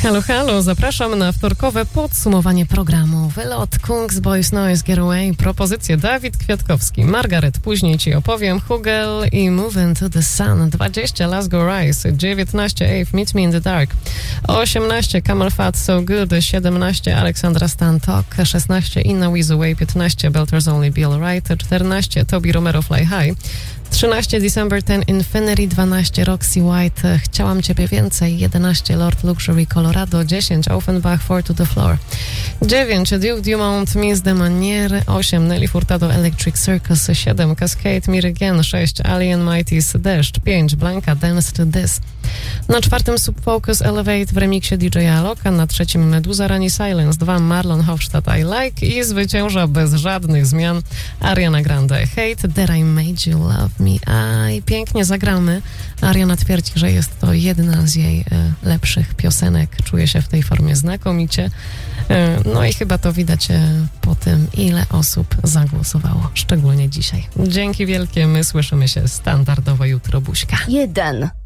Halo, halo, zapraszam na wtorkowe podsumowanie programu. Wylot Kungs Boys Noise Getaway, propozycje Dawid Kwiatkowski, Margaret, później ci opowiem, Hugel i Move Into the Sun, 20 Let's Go Rise, 19 Ave Meet Me in the Dark, 18 Camel Fat So Good, 17 Aleksandra Stan Talk, 16 Inna Wizaway, 15 Belters Only Be Alright, 14 Tobi Romero Fly High, 13 December 10 Infinity, 12 Roxy White, Chciałam Ciebie Więcej, 11 Lord Luxury Colorado, 10 Offenbach 4 to the Floor, 9 Duke Dumont Miss de Manier, 8 Nelly Furtado Electric Circus, 7 Cascade Mirigen, 6 Alien Mighty's Deszcz, 5 Blanka Dance to This. Na czwartym Subfocus Elevate w remiksie DJ Aloka, na trzecim Meduza Rani Silence, 2 Marlon Hofstadt I Like i zwycięża bez żadnych zmian Ariana Grande Hate, That I Made You Love Me. I pięknie zagramy. Ariana twierdzi, że jest to jedna z jej lepszych piosenek. Czuje się w tej formie znakomicie. No i chyba to widać po tym, ile osób zagłosowało, szczególnie dzisiaj. Dzięki wielkie, my słyszymy się standardowo jutro, buźka. 1.